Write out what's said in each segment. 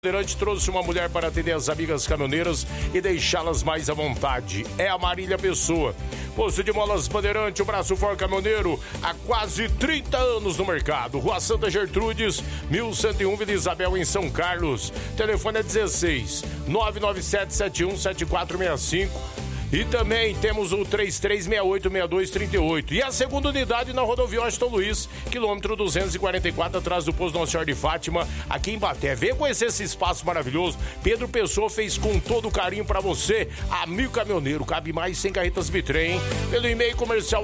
Bandeirante trouxe uma mulher para atender as amigas caminhoneiras e deixá-las mais à vontade. É a Marília Pessoa. Posto de Molas Bandeirante, o braço forte caminhoneiro, há quase 30 anos no mercado. Rua Santa Gertrudes, 1101, Vila Isabel, em São Carlos. Telefone é 16 997 71 7465. E também temos o 3368-6238. E a segunda unidade na rodovia Washington Luiz, quilômetro 244, atrás do posto Nossa Senhora de Fátima, aqui em Baté. Venha conhecer esse espaço maravilhoso. Pedro Pessoa fez com todo carinho pra você, amigo caminhoneiro. Cabe mais 100 carretas bitrem, hein? Pelo e-mail comercial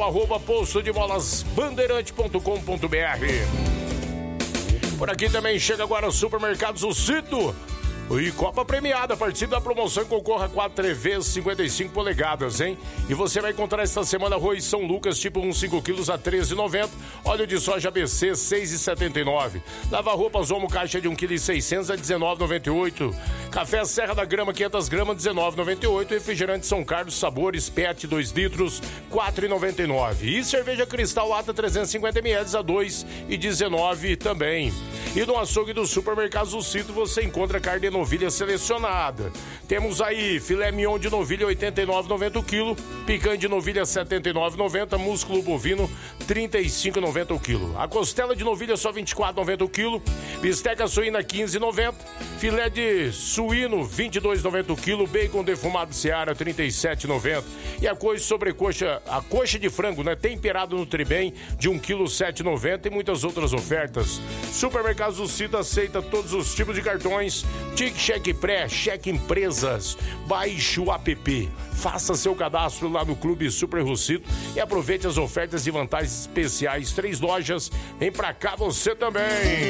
@postodemolasbandeirante.com.br. Por aqui também chega agora o Supermercados O Cito. E Copa Premiada, participe da promoção e concorra a 4 TVs 55 polegadas, hein? E você vai encontrar esta semana arroz São Lucas, tipo 5 quilos a R$13,90. Óleo de soja ABC, R$6,79. Lava-roupas Omo, caixa de 1,6 kg a R$19,98. Café Serra da Grama, 500 gramas, R$19,98. Refrigerante São Carlos, sabores, PET, 2 litros, R$4,99. E cerveja Cristal Lata, 350 ml a R$2,19 também. E no açougue do Supermercados do Cito você encontra carne de novilha selecionada. Temos aí filé mignon de novilha, R$89,90 o quilo. Picanha de novilha, R$79,90. Músculo bovino, R$35,90 o quilo. A costela de novilha, só R$24,90 o quilo. Bisteca suína, R$15,90. Filé de suíno, R$22,90 o quilo. Bacon defumado Seara, R$37,90. E a sobrecoxa, a coxa de frango, né? Temperado no tribem, de 1 quilo, R$7,90. E muitas outras ofertas. Supermercados do Cito aceita todos os tipos de cartões. Tique, cheque pré, cheque empresas. Baixe o app. Faça seu cadastro lá no Clube Super Rucito e aproveite as ofertas e vantagens especiais. 3 lojas. Vem pra cá você também.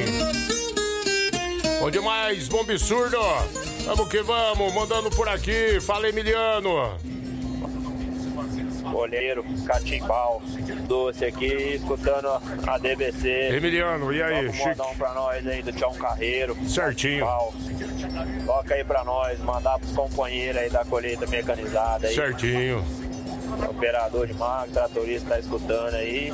Bom demais, bom absurdo. Vamos que vamos, mandando por aqui. Fala, Emiliano. Olheiro, Catimbau, Doce aqui, escutando a DBC. Emiliano, e aí? Vamos mandar um pra nós aí do Tião Carreiro. Certinho. Catimbau. Toca aí pra nós, mandar pros companheiros aí da colheita mecanizada aí. Certinho. Operador de máquina, tratorista tá escutando aí.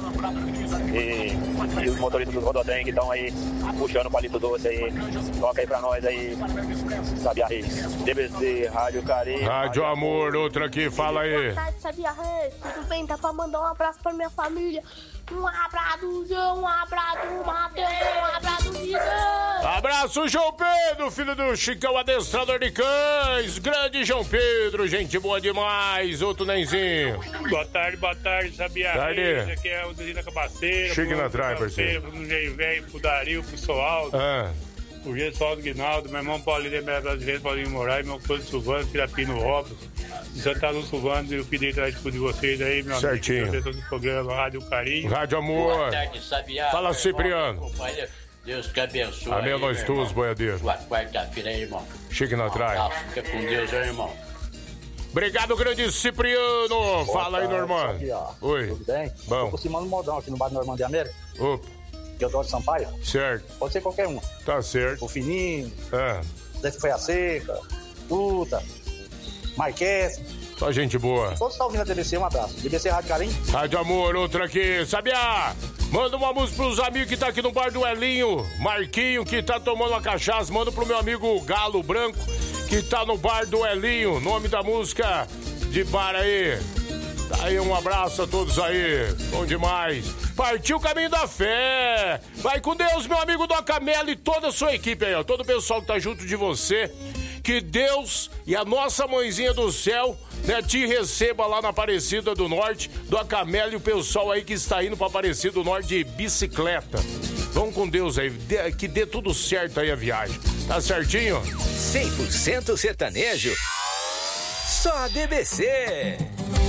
E os motoristas dos rodotrem que estão aí puxando o palito doce aí. Toca aí pra nós aí, Sabia Reis. DBC, Rádio Carinho. Rádio Amor, outra aqui, fala aí. Boa tarde, Sabia Reis. Tudo bem? Dá pra mandar um abraço pra minha família. Um abraço do João, um abraço do Matheus, um abraço do Guidão. Abraço, João Pedro, filho do Chicão, adestrador de cães. Grande João Pedro, gente boa demais. Outro Nenzinho. Boa tarde, Sabia Tarde. Reis. Aqui é o Duzina Cabaceira. Chegue na trás, parceiro. Pro Jeio Velho, pro Dario, pro Soaldo. O Gessaldo Guinaldo, meu irmão Paulinho, minha brasileira, Paulinho Moraes, meu esposo Silvano, Filapino Robson, de Santa Luz Silvano, eu pedi atrás de vocês aí, meu certinho. amigo, do programa Rádio Carinho. Rádio Amor. Boa tarde, Sabiá. Fala, Cipriano. Deus te abençoe. Amém, nós todos, boiadeiro. Sua quarta-feira aí, irmão. Chegue na trás. Fica com Deus, hein, irmão. Obrigado, grande Cipriano. Fala aí, Normando. Oi. Tudo bem? Bom. Tô aproximando o modão aqui no bairro Normando de América. Opa. Teodoro Sampaio. Certo. Pode ser qualquer um. Tá certo. O Fininho. Deve foi a Seca. Luta. Marques. Só gente boa. Todos estão ouvindo a DBC, um abraço. DBC Rádio Carinho. Rádio Amor, outra aqui. Sabia? Manda uma música pros amigos que tá aqui no bar do Elinho. Marquinho, que tá tomando uma cachaça. Manda pro meu amigo Galo Branco, que tá no bar do Elinho. Nome da música de bar aí. Tá aí, um abraço a todos aí. Bom demais. Partiu o caminho da fé. Vai com Deus, meu amigo Doca Mello e toda a sua equipe aí, ó. Todo o pessoal que tá junto de você. Que Deus e a nossa mãezinha do céu, né, te receba lá na Aparecida do Norte, Doca Mello e o pessoal aí que está indo pra Aparecida do Norte de bicicleta. Vamos com Deus aí, que dê tudo certo aí a viagem. Tá certinho? 100% sertanejo. Só a DBC.